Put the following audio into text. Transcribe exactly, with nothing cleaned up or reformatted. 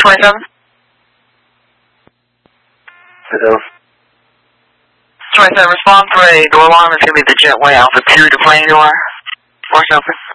twenty-seven. Hello. twenty-seven, respond for a door alarm. It's going to be the Jetway Alpha two to plane door. Doors open.